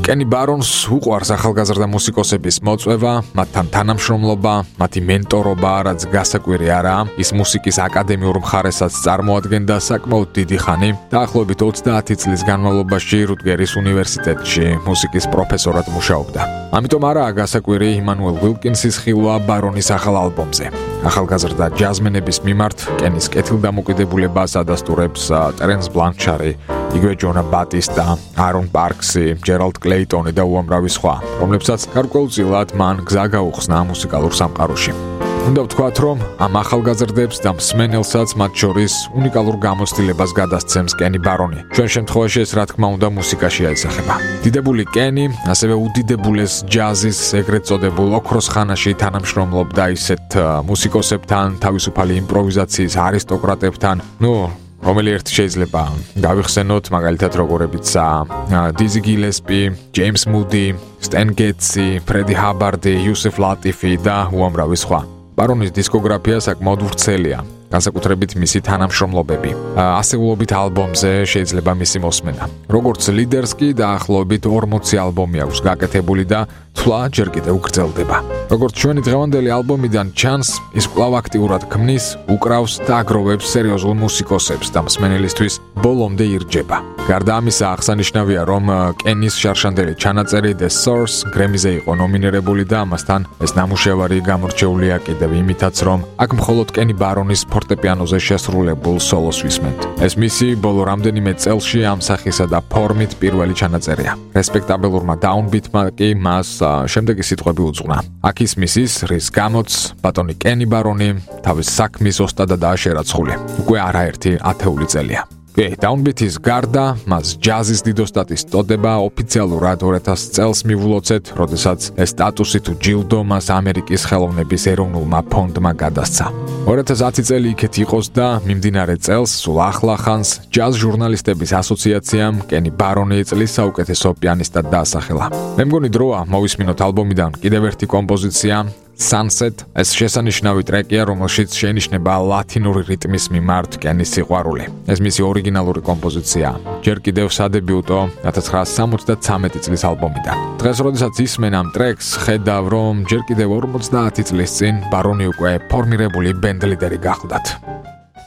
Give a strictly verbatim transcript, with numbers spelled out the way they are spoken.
კენი ბარონს უყვარს ახალგაზრდა მუსიკოსების მოწვევა, მათთან თანამშრომლობა, მათი მენტორობა, რაც გასაკვირი არაა. ის მუსიკის აკადემიურ მხარესაც წარმოადგენდა საკმაოდ დიდი ხანი. დაახლოებით ოცდაათი წლის განმავლობაში რუტგერის უნივერსიტეტში მუსიკის პროფესორად მუშაობდა. ამიტომ არაა გასაკვირი იმანუელ ვილკინსის ხილვა ბარონის ახალ ალბომზე. ახალგაზრდა ჯაზმენების მიმართ კენის კეთილდამოკიდებულებას ადასტურებს ტერენს ბლანჩარი, იგივე ჯონა ბატისტა, არონ პარქსი, ჯერალდ კლეიტონი და უამრავი სხვა, რომლებსაც გარკვეულწილად მან გზა გაუხსნა მუსიკალურ სამყაროში. უნდა ვთქვათ, რომ ამ ახალგაზრდებს და მსმენელსაც მათ შორის უნიკალურ გამოცდილებას გადასცემს კენი ბარონი. ჩვენ შემთხვევაში ეს რა თქმა უნდა მუსიკაში აისახება. დიდებული კენი, ასევე უდიდებულეს ჯაზის ეგრეთ წოდებულ ოქროს ხანაში თანამშრომლობდა ისეთ მუსიკოსებთან, თავისუფალი იმპროვიზაციის არისტოკრატებთან, ნუ რომელი ერთი შეიძლება გავიხსენოთ, მაგალითად როგორებიცაა დიზი გილესპი, ჯეიმს მუდი, სტენ გეტსი, ფრედი ჰაბარდი, იუსეფ ლატიფი და უამრავი სხვა. ბარონის დისკოგრაფია საკმაოდ ვრცელია, განსაკუთრებით მისი თანამშრომლობები. ასეულობით ალბომზე შეიძლება მისი მოსმენა. როგორც ლიდერს კი დაახლოებით ორმოცი ალბომი აქვს გაკეთებული და თვლა ჯერ კიდევ გრძელდება. როგორც ჩვენი დღევანდელი ალბომიდან ჩანს, ის კვლავ აქტიურად ქმნის, უკრავს და აგროვებს სერიოზულ მუსიკოსებს და მსმენელისთვის ბოლომდე ირჯება. გარდა ამისა, აღსანიშნავია, რომ კენის შარშანდელი ჩანაწერი The Source გრემიზე იყო ნომინირებული და ამასთან ეს ნამუშევარი გამორჩეულია კიდევ იმითაც, რომ აქ მხოლოდ კენი ბარონის ფორტეპიანოზე შესრულებულ სოლოს ვისმენთ. ეს მისი ბოლო რამდენიმე წელში ამ სახისა და ფორმით პირველი ჩანაწერია. რესპექტაბელურმა დაუნბიტმა კი მას შემდეგი სიტყვები უძღვნა. აქ ისმის ის, რის გამოც ბატონი კენი ბარონი თავის საქმის ოსტადადაა შერაცხული. უკვე არაერთი ათეული წელია. კი, დაუნბიტის გარდა მას ჯაზის დიდოსტატის წოდება ოფიციალურად ორ ათას წელს მივლოცეთ, როდესაც ეს სტატუსი თუ ჯილდო მას ამერიკის ხელოვნების ეროვნულმა ფონდმა გადასცა. ორ ათას ათი წელი იქეთ იყოს და მიმდინარე წელს, სულ ახლა ხანს, ჯაზ ჟურნალისტების ასოციაციამ კენი ბარონი წლის საუკეთესო პიანისტად დაასახელა. მე მგონი დროა მოვისმინოთ ალბომიდან კიდევ ერთი კომპოზიცია, Sunset. ეს შესანიშნავი ტრეკია, რომელშიც შეინიშნება ლათინური რიტმის მიმართ კენის სიყვარული. ეს მისი ორიგინალური კომპოზიციაა. ჯერ კიდევ სადებიუტო ათას ცხრაასი სამოცდათვრამეტი წლის ალბომიდან. დღეს, როდესაც ისმენ ამ ტრეკს, ხედავ, რომ ჯერ კიდევ ორმოცდაათი წლის წინ ბარონი უკვე ფორმირებული ბენდ ლიდერი გახლდათ.